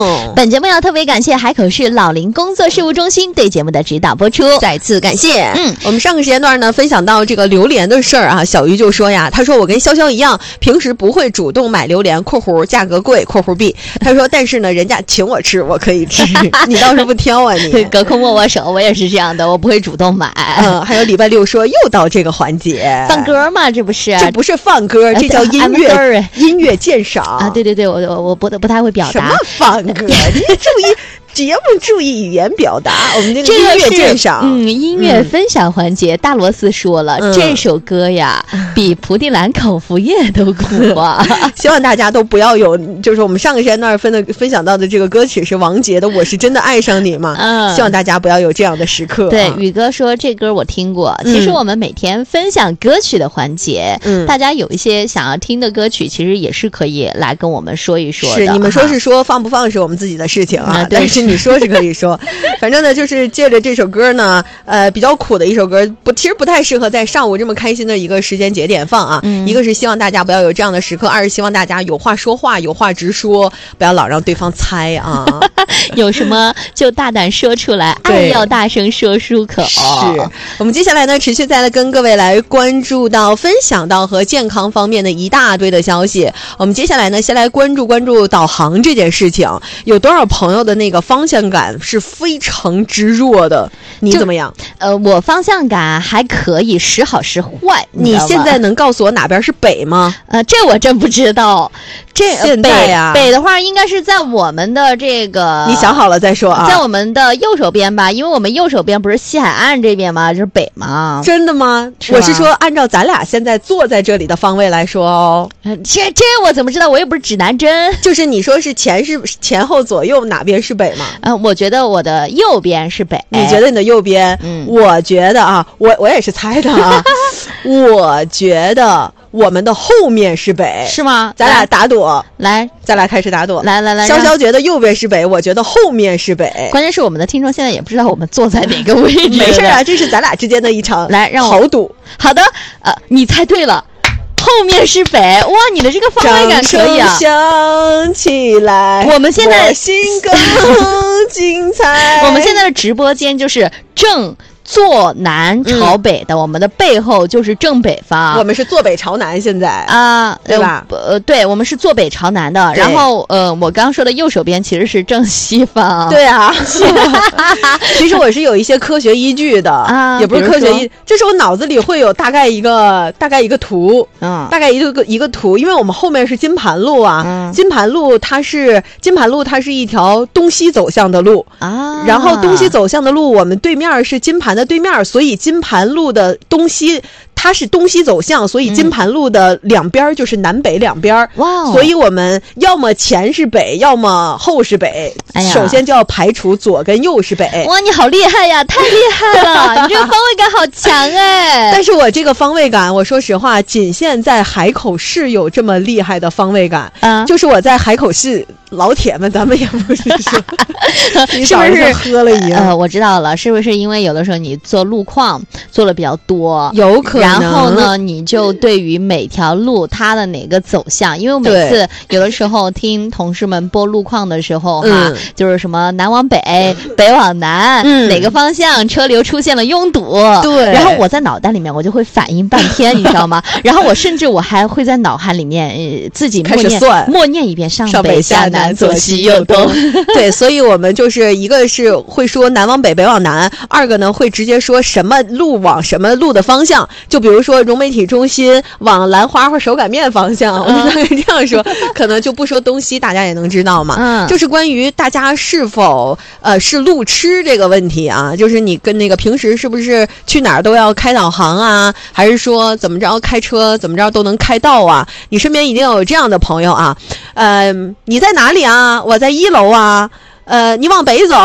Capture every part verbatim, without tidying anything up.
本节目要特别感谢海口市老龄工作事务中心对节目的指导播出， 再次感谢。 嗯， 我们上个时间段呢分享到这个榴莲的事儿啊，小鱼就说呀，他说我跟潇潇一样，平时不会主动买榴莲（括弧价格贵）（括弧 B）。他说，但是呢，人家请我吃，我可以吃，你倒是不挑啊你。 隔空握握手，我也是这样的，我不会主动买。 嗯，还有礼拜六说又到这个环节， 放歌嘛，这不是？ 这不是放歌，这叫音乐音乐鉴赏啊！对对对，我我我不不太会表达。 什么放歌？你注意。节目注意语言表达，我们这个音乐鉴赏， 嗯，音乐分享环节，嗯、大罗斯说了、嗯，这首歌呀，比蒲地蓝口服液都苦啊！ 希望大家都不要有，就是我们上个时间段分的分享到的这个歌曲是王杰的《我是真的爱上你》嘛，嗯，希望大家不要有这样的时刻、啊。 对，宇哥说这歌我听过，其实我们每天分享歌曲的环节，嗯，大家有一些想要听的歌曲，其实也是可以来跟我们说一说的。 是，你们说是说放不放是我们自己的事情啊，嗯、但是。你说是可以说，反正呢，就是借着这首歌呢，呃，比较苦的一首歌，不，其实不太适合在上午这么开心的一个时间节点放啊。嗯、一个是希望大家不要有这样的时刻，二是希望大家有话说话，有话直说，不要老让对方猜啊。 有什么就大胆说出来，爱要大声说出口。 是我们接下来呢，持续再来跟各位来关注到、分享到和健康方面的一大堆的消息。我们接下来呢，先来关注关注导航这件事情，有多少朋友的那个方向感是非常之弱的，你怎么样？ 呃，我方向感还可以，时好时坏。 你, 你现在能告诉我哪边是北吗？ 呃，这我真不知道。这现在呀、 啊，北的话应该是在我们的这个， 你想好了再说啊， 在我们的右手边吧，因为我们右手边不是西海岸这边吗？就是北嘛。 真的吗？ 是我是说，按照咱俩现在坐在这里的方位来说哦。 这这我怎么知道？我又不是指南针。 就是你说是前是前后左右哪边是北吗？ 呃，我觉得我的右边是北。 你觉得你的右边？ 嗯， 我觉得啊，我我也是猜的啊，我觉得。我们的后面是北， 是吗？ 咱俩打赌， 来， 咱俩开始打赌， 来来来。 潇潇觉得右边是北，我觉得后面是北。 关键是我们的听众现在也不知道我们坐在哪个位置。 没事啊，这是咱俩之间的一场来让我豪赌。 好的，呃，你猜对了。后面是北，哇！你的这个方位感可以啊！ 想起来， 我们现在我心更精彩。 我们现在的直播间就是正坐南朝北的、嗯，我们的背后就是正北方。 我们是坐北朝南，现在啊， 对吧？ 呃，对，我们是坐北朝南的。然后，呃，我刚刚说的右手边其实是正西方。 对啊，其实我是有一些科学依据的啊，也不是科学依，这是我脑子里会有大概一个大概一个图，嗯，大概一个一个图，因为我们后面是金盘路啊，嗯、金盘路它是金盘路，它是一条东西走向的路啊，然后东西走向的路，我们对面是金盘的对面，所以金盘路的东西它是东西走向，所以金盘路的两边就是南北两边。哇、嗯！所以我们要么前是北，要么后是北。哎呀，首先就要排除左跟右是北。 哇，你好厉害呀，太厉害了！你这个方位感好强哎。 但是我这个方位感，我说实话，仅限在海口市有这么厉害的方位感。啊，就是我在海口市。老铁们，咱们也不是说， 是不是喝了一样？ 呃，我知道了，是不是因为有的时候你做路况做的比较多， 有可能， 然后呢，你就对于每条路它的哪个走向，因为我每次有的时候听同事们播路况的时候哈、嗯，就是什么南往北、北往南、嗯，哪个方向车流出现了拥堵， 对， 然后我在脑袋里面我就会反应半天，你知道吗？然后我甚至我还会在脑海里面、呃、自己默念默念一遍上北下南。左西右东， 对，所以我们就是一个是会说南往北，北往南，二个呢会直接说什么路往什么路的方向，就比如说融媒体中心往兰花或手擀面方向，嗯、我们大概这样说，可能就不说东西，大家也能知道嘛。嗯，就是关于大家是否呃是路痴这个问题啊，就是你跟那个平时是不是去哪儿都要开导航啊，还是说怎么着开车怎么着都能开到啊？你身边一定有这样的朋友啊，呃，你在哪？哪里啊？我在一楼啊。呃，你往北走，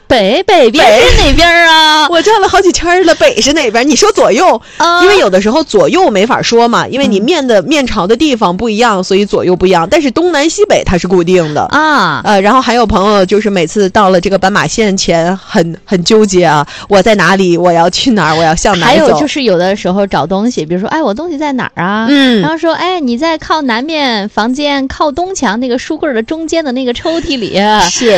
北北边是哪边啊？ 我转了好几圈了，北是哪边？你说左右，啊、因为有的时候左右没法说嘛，因为你面的、嗯、面朝的地方不一样，所以左右不一样。但是东南西北它是固定的啊。呃，然后还有朋友就是每次到了这个斑马线前很很纠结啊，我在哪里？我要去哪儿？我要向哪儿走？ 还有就是有的时候找东西，比如说，哎，我东西在哪儿啊？嗯，然后说，哎，你在靠南面房间靠东墙那个书柜的中间的那个抽屉里。 是。